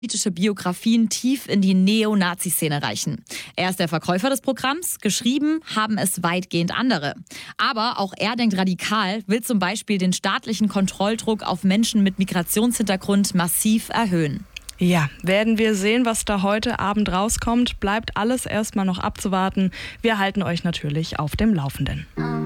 Politische Biografien tief in die Neonazi-Szene reichen. Er ist der Verkäufer des Programms, geschrieben haben es weitgehend andere. Aber auch er denkt radikal, will zum Beispiel den staatlichen Kontrolldruck auf Menschen mit Migrationshintergrund massiv erhöhen. Ja, werden wir sehen, was da heute Abend rauskommt. Bleibt alles erstmal noch abzuwarten. Wir halten euch natürlich auf dem Laufenden.